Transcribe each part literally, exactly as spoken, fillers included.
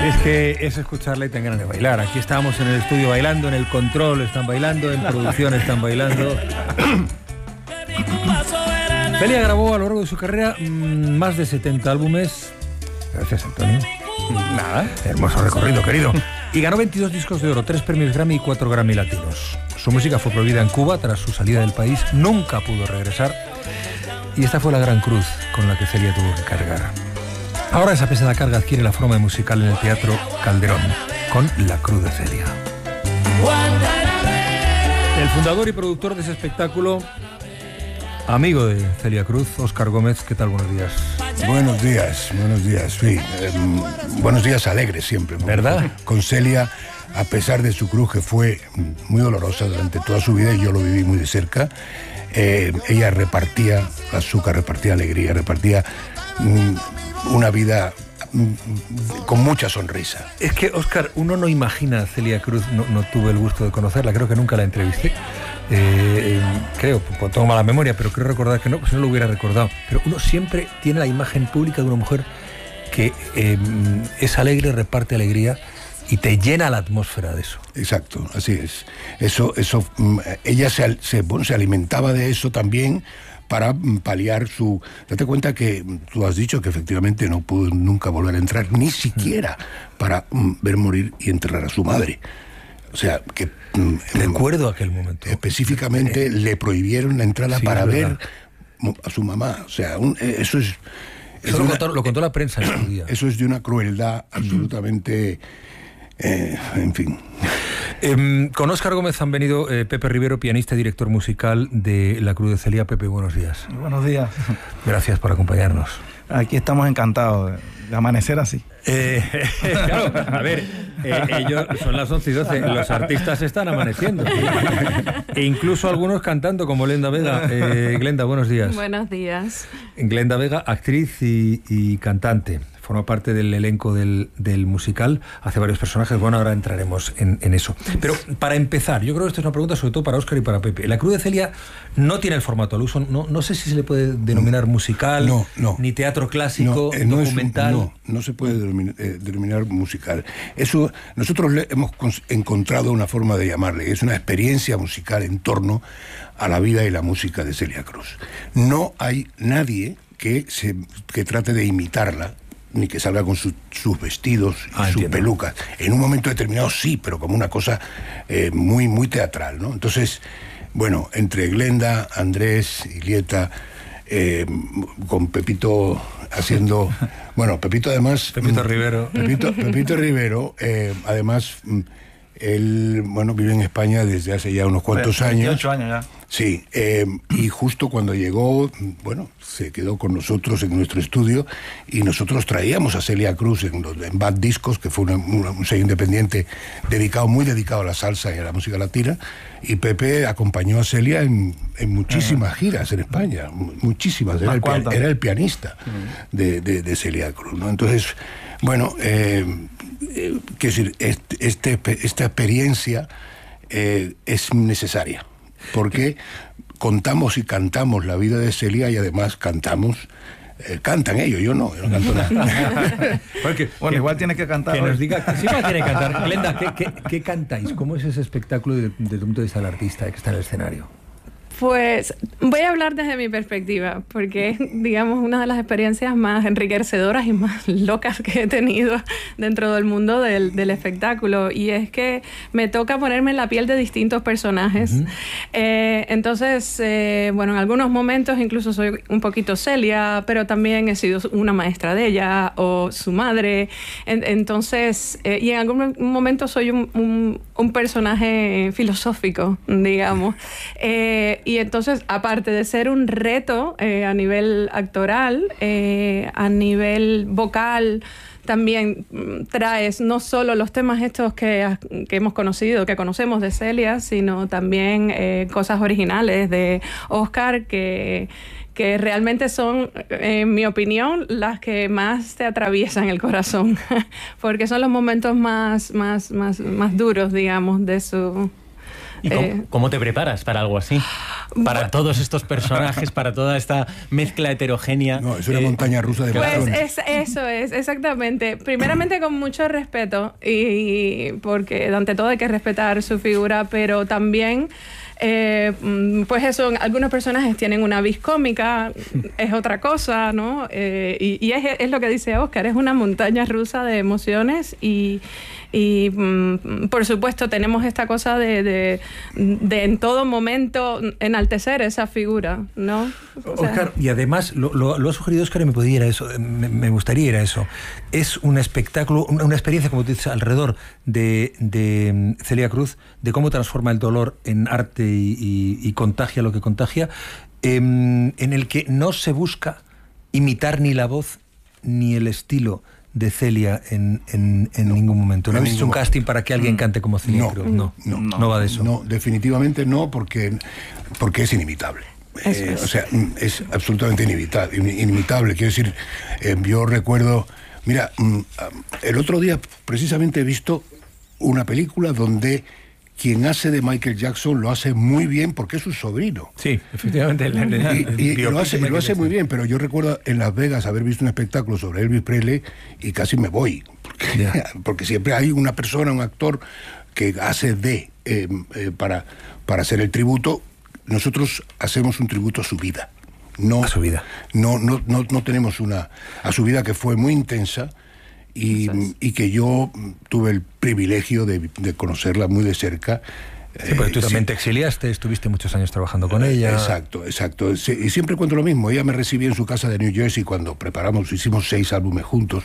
Si es que es escucharla y tengan ganas de bailar. Aquí estábamos en el estudio bailando, en el control están bailando, en producción están bailando. Celia grabó a lo largo de su carrera mmm, más de setenta álbumes. Gracias, Antonio. Nada, hermoso recorrido, querido. Y ganó veintidós discos de oro, tres premios Grammy y cuatro Grammy latinos. Su música fue prohibida en Cuba tras su salida del país. Nunca pudo regresar. Y esta fue la gran cruz con la que Celia tuvo que cargar. Ahora esa pesada carga adquiere la forma musical en el Teatro Calderón, con La Cruz de Celia. El fundador y productor de ese espectáculo, amigo de Celia Cruz, Óscar Gómez, ¿qué tal? Buenos días. Buenos días, buenos días, sí. Eh, buenos días alegres siempre. ¿Verdad? Con Celia, a pesar de su cruz, que fue muy dolorosa durante toda su vida, y yo lo viví muy de cerca, eh, ella repartía azúcar, repartía alegría, repartía mm, una vida con mucha sonrisa. Es que, Óscar, uno no imagina a Celia Cruz, no, no tuve el gusto de conocerla, creo que nunca la entrevisté. Eh, creo, pues tengo mala memoria, pero creo recordar que no, pues no lo hubiera recordado. Pero uno siempre tiene la imagen pública de una mujer que eh, es alegre, reparte alegría y te llena la atmósfera de eso. Exacto, así es. Eso, eso, ella se, se, bueno, se alimentaba de eso también para paliar su... Date cuenta que tú has dicho que efectivamente no pudo nunca volver a entrar, ni siquiera para um, ver morir y enterrar a su madre. O sea, que... Um, Recuerdo aquel momento. Específicamente eh, le prohibieron la entrada sí, para ver a su mamá. O sea, un, eso es... es eso lo, una, contó, lo contó la prensa en su día. Eso es de una crueldad absolutamente... Eh, en fin. Eh, con Óscar Gómez han venido eh, Pepe Rivero, pianista y director musical de La Cruz de Celia. Pepe, buenos días. Buenos días. Gracias por acompañarnos. Aquí estamos encantados de, de amanecer así. Eh, claro, a ver, eh, ellos son las once y doce, los artistas están amaneciendo. E incluso algunos cantando, como Glenda Vega. Eh, Glenda, buenos días. Buenos días. Glenda Vega, actriz y, y cantante. Forma parte del elenco del, del musical, hace varios personajes. Bueno, ahora entraremos en, en eso. Pero para empezar, yo creo que esta es una pregunta sobre todo para Óscar y para Pepe. La Cruz de Celia no tiene el formato al uso, no, no sé si se le puede denominar musical, no, no, ni teatro clásico, no, eh, no documental. Un, no, no se puede denominar, eh, denominar musical. Eso, nosotros le hemos encontrado una forma de llamarle, es una experiencia musical en torno a la vida y la música de Celia Cruz. No hay nadie que, se, que trate de imitarla, ni que salga con su, sus vestidos y ah, sus entiendo. pelucas. En un momento determinado sí, pero como una cosa eh, muy, muy teatral, ¿no? Entonces, bueno, entre Glenda, Andrés, Ilieta, eh, con Pepito haciendo... Bueno, Pepito además... Pepito Rivero. Pepito, Pepito Rivero, eh, además, él, bueno, vive en España desde hace ya unos cuantos años. veintiocho años ya. Sí, eh, y justo cuando llegó, bueno, se quedó con nosotros en nuestro estudio y nosotros traíamos a Celia Cruz en, en Bad Discos, que fue una, una, un sello independiente dedicado, muy dedicado a la salsa y a la música latina, y Pepe acompañó a Celia en, en muchísimas uh-huh. giras en España, muchísimas, era el, era el pianista uh-huh. de, de, de Celia Cruz, ¿no? Entonces, bueno, eh, eh, quiero decir, este, este, esta experiencia eh, es necesaria. Porque contamos y cantamos la vida de Celia y además cantamos, eh, cantan ellos, yo no, yo no canto nada. Porque, bueno, que, igual tienes que cantar. Que hoy. Nos diga, que sí va a tener que cantar. Glenda, ¿qué, qué, ¿qué cantáis? ¿Cómo es ese espectáculo desde, desde el punto de vista del artista que está en el escenario? Pues voy a hablar desde mi perspectiva, porque es, digamos, una de las experiencias más enriquecedoras y más locas que he tenido dentro del mundo del, del espectáculo. Y es que me toca ponerme en la piel de distintos personajes. Uh-huh. Eh, entonces, eh, bueno, en algunos momentos incluso soy un poquito Celia, pero también he sido una maestra de ella o su madre. En, entonces, eh, y en algún momento soy un, un, un personaje filosófico, digamos. Eh, Y entonces, aparte de ser un reto eh, a nivel actoral, eh, a nivel vocal, también traes no solo los temas estos que, que hemos conocido, que conocemos de Celia, sino también eh, cosas originales de Óscar que... que realmente son, en mi opinión, las que más te atraviesan el corazón, porque son los momentos más, más, más, más duros, digamos, de su... ¿Y cómo, Eh, cómo te preparas para algo así? Para todos estos personajes, para toda esta mezcla heterogénea. No, es una eh, montaña rusa de Pues emociones. es, eso es, exactamente. Primeramente con mucho respeto, y porque ante todo hay que respetar su figura, pero también... Eh, pues eso, algunos personajes tienen una vis cómica, es otra cosa, ¿no? Eh, y y es, es lo que dice Óscar, es una montaña rusa de emociones y, y mm, por supuesto tenemos esta cosa de, de, de en todo momento enaltecer esa figura, ¿no? O sea, Óscar, y además lo, lo, lo ha sugerido Óscar y me podría ir a eso, me, me gustaría ir a eso. Es un espectáculo, una, una experiencia, como tú dices, alrededor de, de Celia Cruz, de cómo transforma el dolor en arte y, y, y contagia lo que contagia, eh, en el que no se busca imitar ni la voz ni el estilo de Celia en, en, en no, ningún momento. ¿No habéis hecho un casting para que alguien cante como Celia no, Cruz? No, no, no, no va de eso. No, definitivamente no, porque, porque es inimitable. Eh, es. O sea, es absolutamente inimitable. inimitable. Quiero decir, eh, yo recuerdo... Mira, el otro día precisamente he visto una película donde quien hace de Michael Jackson lo hace muy bien porque es su sobrino. Sí, efectivamente. Y, y, y lo hace, lo hace muy bien, pero yo recuerdo en Las Vegas haber visto un espectáculo sobre Elvis Presley y casi me voy, porque, yeah. porque siempre hay una persona, un actor que hace de, eh, eh, para, para hacer el tributo. Nosotros hacemos un tributo a su vida. No, a su vida. No, no, no, no tenemos una... A su vida que fue muy intensa y, y que yo tuve el privilegio de, de conocerla muy de cerca. Sí, porque tú eh, también sí. te exiliaste, estuviste muchos años trabajando con ella. Exacto, exacto. Sí, y siempre cuento lo mismo. Ella me recibió en su casa de New Jersey cuando preparamos, hicimos seis álbumes juntos.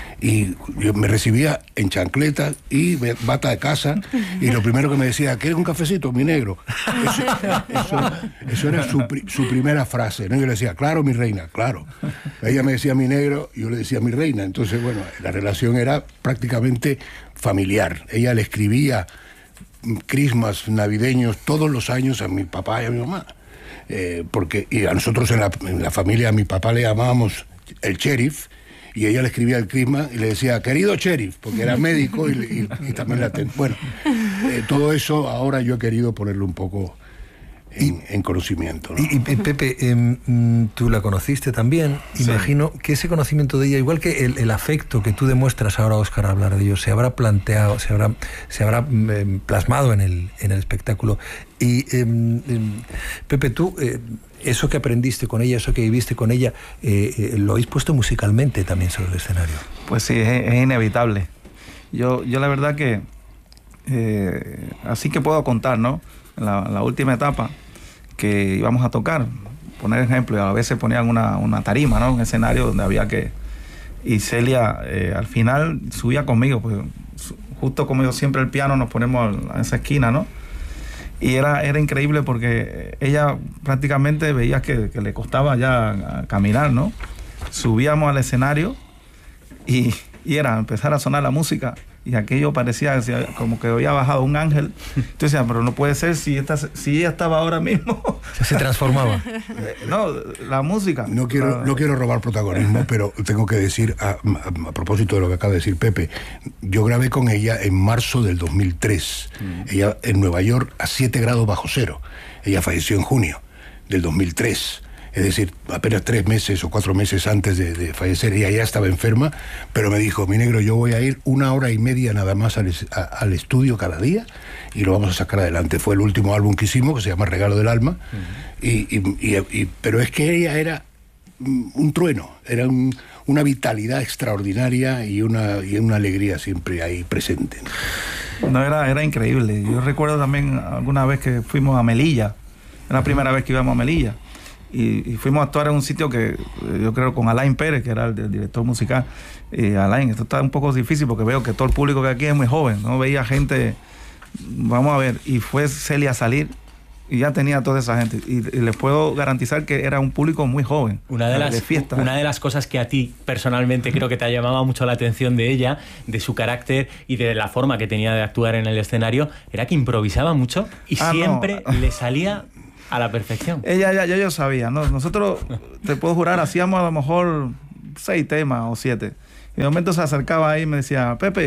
Y yo me recibía en chancletas y bata de casa, y lo primero que me decía, ¿quieres un cafecito, mi negro? Eso, eso, eso era su, su primera frase, ¿no? Yo le decía, claro, mi reina, claro. Ella me decía mi negro, y yo le decía mi reina. Entonces, bueno, la relación era prácticamente familiar. Ella le escribía crismas navideños todos los años a mi papá y a mi mamá. Eh, porque, y a nosotros en la, en la familia, a mi papá le llamábamos el sheriff, y ella le escribía el crisma y le decía, querido sheriff, porque era médico y, y, y también la atendía. Bueno, eh, todo eso ahora yo he querido ponerlo un poco en, y, en conocimiento, ¿no? Y, y Pepe, eh, tú la conociste también, sí. Imagino que ese conocimiento de ella, igual que el, el afecto que tú demuestras ahora, Óscar, al hablar de ello, se habrá planteado, se habrá, se habrá eh, plasmado en el, en el espectáculo. Y eh, eh, Pepe, tú... Eh, eso que aprendiste con ella, eso que viviste con ella, eh, eh, lo habéis puesto musicalmente también sobre el escenario. Pues sí, es, es inevitable. Yo, yo la verdad que, eh, así que puedo contar, ¿no? La, la última etapa que íbamos a tocar, poner ejemplo, a veces ponían una, una tarima, ¿no? Un escenario donde había que... Y Celia, eh, al final, subía conmigo, pues justo como yo siempre el piano nos ponemos a esa esquina, ¿no? Y era, era increíble porque ella prácticamente veía que, que le costaba ya caminar, ¿no? Subíamos al escenario y, y era empezar a sonar la música y aquello parecía como que había bajado un ángel. Entonces decía, pero no puede ser si, esta, si ella estaba ahora mismo. Se transformaba. No, la música. No quiero, la... no quiero robar protagonismo, pero tengo que decir, a, a, a propósito de lo que acaba de decir Pepe, yo grabé con ella en marzo del dos mil tres. Mm. Ella en Nueva York a siete grados bajo cero. Ella falleció en junio del dos mil tres. Es decir, apenas tres meses o cuatro meses antes de, de fallecer, ella ya estaba enferma, pero me dijo, mi negro, yo voy a ir una hora y media nada más al, a, al estudio cada día y lo vamos a sacar adelante. Fue el último álbum que hicimos, que se llama Regalo del Alma, uh-huh. y, y, y, y, pero es que ella era un trueno, era un, una vitalidad extraordinaria y una, y una alegría siempre ahí presente. No, era, era increíble. Yo recuerdo también alguna vez que fuimos a Melilla, era la primera vez que íbamos a Melilla. Y, y fuimos a actuar en un sitio que yo creo con Alain Pérez, que era el, el director musical. Y Alain, esto está un poco difícil porque veo que todo el público que aquí es muy joven, ¿no? Veía gente, vamos a ver, y fue Celia a salir y ya tenía toda esa gente. Y, y les puedo garantizar que era un público muy joven. Una de, las, de fiesta. Una de las cosas que a ti personalmente creo que te llamaba mucho la atención de ella, de su carácter y de la forma que tenía de actuar en el escenario, era que improvisaba mucho y ah, siempre no. le salía... a la perfección. Ella ya, ya yo sabía, ¿no? Nosotros, te puedo jurar, hacíamos a lo mejor seis temas o siete. Y de momento se acercaba ahí y me decía, Pepe,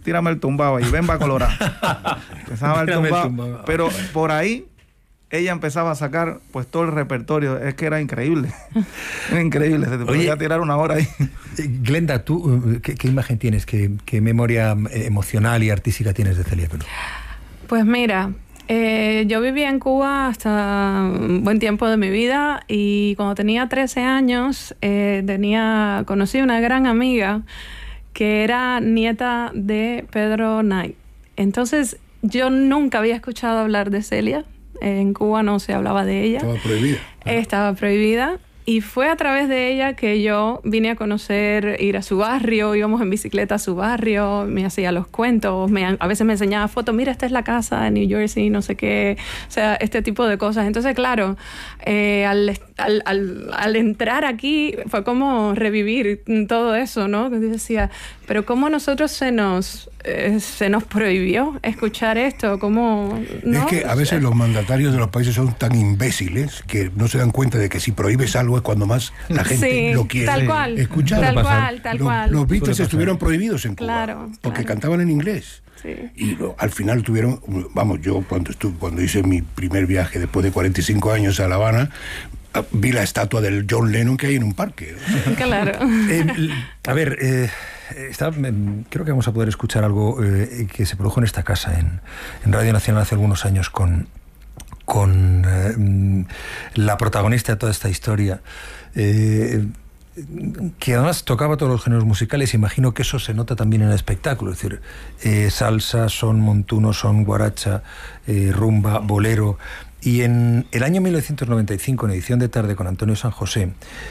tírame el tumbado y ven va colorado. Empezaba el tumbado, el tumbado. Pero por ahí ella empezaba a sacar pues todo el repertorio. Es que era increíble. Era increíble. Se te podía Oye, tirar una hora ahí. Glenda, ¿tú qué, qué imagen tienes? ¿Qué, qué memoria emocional y artística tienes de Celia Cruz? Pues mira, eh, yo vivía en Cuba hasta un buen tiempo de mi vida y cuando tenía trece años eh, tenía, conocí una gran amiga que era nieta de Pedro Knight. Entonces yo nunca había escuchado hablar de Celia. En Cuba no se hablaba de ella. Estaba prohibida. Estaba prohibida. Y fue a través de ella que yo vine a conocer, ir a su barrio, íbamos en bicicleta a su barrio, me hacía los cuentos, me, a veces me enseñaba fotos, mira, esta es la casa en New Jersey, no sé qué, o sea, este tipo de cosas. Entonces, claro, eh, al, al, al, al entrar aquí fue como revivir todo eso, ¿no? Que decía, pero ¿cómo a nosotros se nos, eh, se nos prohibió escuchar esto? ¿Cómo, no? Es que a veces los mandatarios de los países son tan imbéciles que no se dan cuenta de que si prohíbes algo es cuando más la gente sí, lo quiere tal cual, escuchar. Tal cual, tal los, cual. Los Beatles estuvieron prohibidos en Cuba claro, porque claro. cantaban en inglés. Sí. Y lo, al final tuvieron, vamos, yo cuando estuve, cuando hice mi primer viaje después de cuarenta y cinco años a La Habana, vi la estatua del John Lennon que hay en un parque. Claro. Eh, a ver, eh, está, creo que vamos a poder escuchar algo eh, que se produjo en esta casa, en, en Radio Nacional hace algunos años, con, con eh, la protagonista de toda esta historia, eh, que además tocaba todos los géneros musicales. Imagino que eso se nota también en el espectáculo, es decir, eh, salsa, son montuno, son guaracha, eh, rumba, bolero. Y en el año mil novecientos noventa y cinco, en edición de tarde con Antonio San José,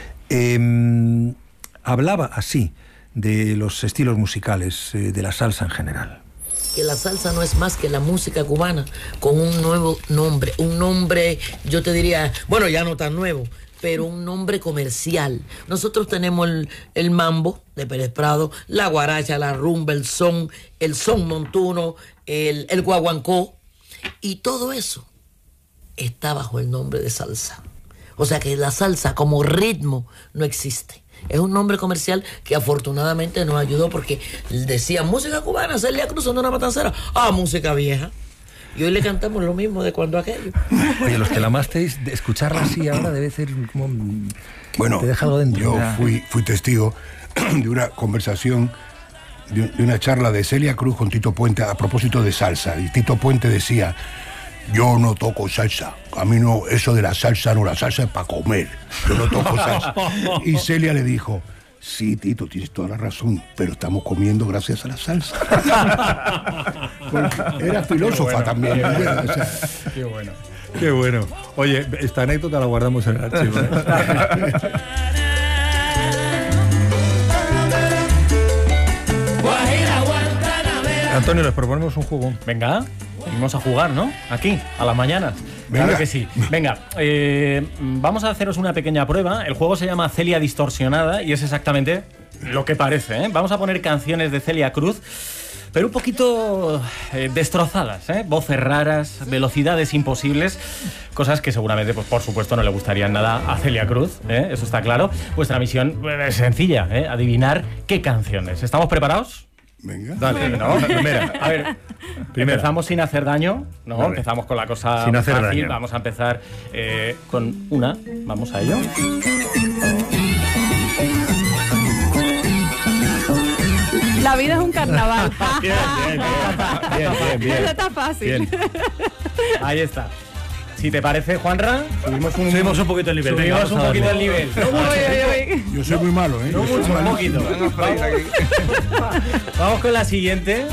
eh, hablaba así de los estilos musicales, eh, de la salsa en general. Que la salsa no es más que la música cubana con un nuevo nombre, un nombre, yo te diría, bueno, ya no tan nuevo, pero un nombre comercial. Nosotros tenemos el, el mambo de Pérez Prado, la guaracha, la rumba, el son, el son montuno, el, el guaguancó, y todo eso está bajo el nombre de salsa. O sea que la salsa como ritmo no existe. Es un nombre comercial que afortunadamente nos ayudó porque decía música cubana, Celia Cruz, Sonora Matancera. Ah, música vieja. Y hoy le cantamos lo mismo de cuando aquello. Oye, los que la amasteis, de escucharla así ahora debe ser como... Bueno, te deja algo dentro. Yo fui, fui testigo de una conversación, de, de una charla de Celia Cruz con Tito Puente a propósito de salsa. Y Tito Puente decía, yo no toco salsa. A mí no, eso de la salsa no, la salsa es para comer. Yo no toco salsa. Y Celia le dijo, sí, Tito, tienes toda la razón, pero estamos comiendo gracias a la salsa. Porque era filósofa también. Qué bueno. O sea, qué bueno. Qué bueno. Oye, esta anécdota la guardamos en el archivo, ¿eh? Antonio, les proponemos un juego. Venga, vamos a jugar, ¿no? Aquí, a las mañanas. Venga. Claro que sí. Venga, eh, vamos a haceros una pequeña prueba. El juego se llama Celia Distorsionada y es exactamente lo que parece, ¿eh? Vamos a poner canciones de Celia Cruz, pero un poquito eh, destrozadas, ¿eh? Voces raras, velocidades imposibles, cosas que seguramente, pues por supuesto, no le gustarían nada a Celia Cruz, ¿eh? Eso está claro. Vuestra misión es sencilla, ¿eh? Adivinar qué canciones. ¿Estamos preparados? Venga. Dale, ¿no? Primera. A ver, primera. Empezamos sin hacer daño, ¿no? Vale. Empezamos con la cosa sin hacer fácil. Daño. Vamos a empezar eh, con una. Vamos a ello. La vida es un carnaval. Bien, bien, bien, bien, bien. Eso está fácil. Bien. Ahí está. Si te parece, Juanra, subimos un, subimos un poquito el nivel. Subimos Venga, un poquito el nivel. No mucho, ¿eh? Yo soy muy malo, ¿eh? No Yo soy mucho, un malo. poquito. Vamos, vamos con la siguiente.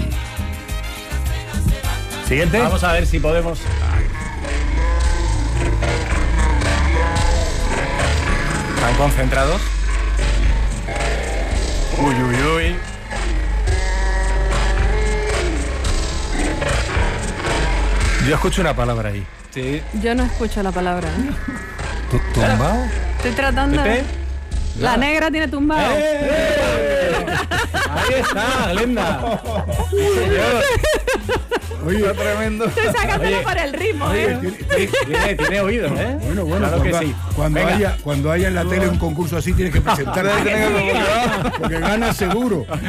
Siguiente. Vamos a ver si podemos. ¿Están concentrados? Uy, uy, uy. Yo escucho una palabra ahí. Sí. Yo no escucho la palabra, ¿eh? ¿Tumbao? Estoy tratando... ¿Pepe? La negra tiene tumbado. ¡Eh! Ahí está, Glenda. Señor. Oye, está tremendo. Estoy sacándolo Oye, por el ritmo, Oye, ¿eh? tiene, tiene, tiene oído, ¿eh? Bueno, bueno, claro cuando, que sí. cuando Venga. haya, cuando haya en la tele un concurso así, tienes que presentarte. Porque ganas seguro.